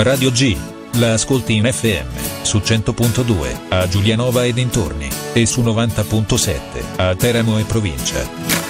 Radio G. La ascolti in FM, su 100.2, a Giulianova e dintorni, e su 90.7, a Teramo e provincia.